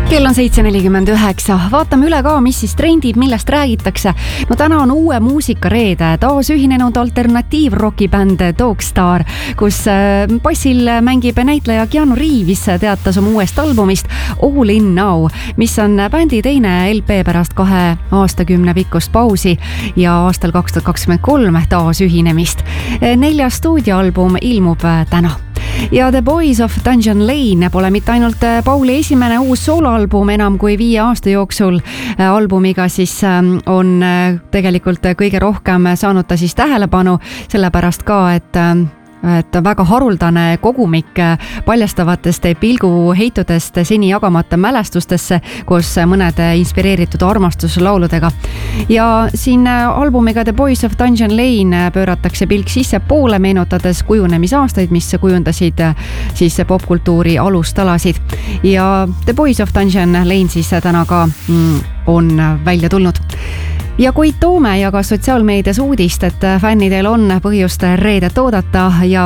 Kell on 7.49. Vaatame üle ka, mis siis trendib, millest räägitakse. No täna on uue muusikareede, taas ühinenud alternatiivrokibänd Dogstar, kus bassil mängib näitleja Keanu Reeves, teatas oma uuest albumist All In Now, mis on bändi teine LP pärast 2 aastakümne pikkust pausi ja aastal 2023 taas ühinemist. 4. stuudioalbum ilmub täna. Ja The Boys of Dungeon Lane pole mitte ainult Pauli esimene uus sooloalbum enam kui 5 aasta jooksul. Albumiga siis on tegelikult kõige rohkem saanud ta siis tähelepanu, sellepärast ka, et väga haruldane kogumik paljastavatest pilguheitudest seni jagamata mälestustesse koos mõnede inspireeritud armastuslauludega. Ja siin albumiga The Boys of Dungeon Lane pööratakse pilk sisse poole, meenutades kujunemisaastaid, mis kujundasid siis popkultuuri alustalasid. Ja The Boys of Dungeon Lane siis täna ka on välja tulnud. Ja Koit Toome jagas sotsiaalmeedias uudist, et fännidel on põhjust reedet oodata ja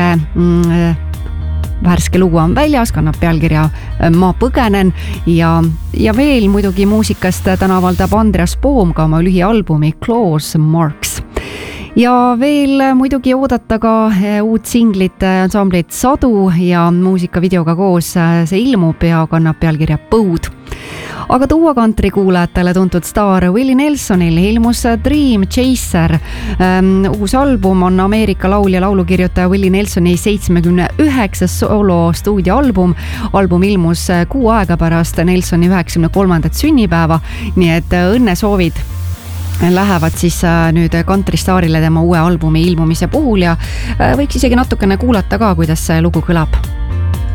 värske lugu on väljas, kannab pealkirja Ma põgenen ja veel muidugi muusikast täna avaldab Andreas Poom ka oma lühialbumi Claws Marks. Ja veel muidugi oodata ka uut singlit ansamblit Sadu ja muusikavideoga koos see ilmub ja kannab pealkirja Põud. Aga tuua country kuulajatele tuntud staar Willie Nelsonil ilmus Dream Chaser. Uus album on Ameerika laulja laulukirjutaja Willie Nelsoni 79. soolo stuudioalbum. Album ilmus 6 aega pärast Nelsoni 93. sünnipäeva, nii et õnnesoovid lähevad siis nüüd country staarile tema uue albumi ilmumise puhul ja võiks isegi natukene kuulata ka, kuidas see lugu kõlab.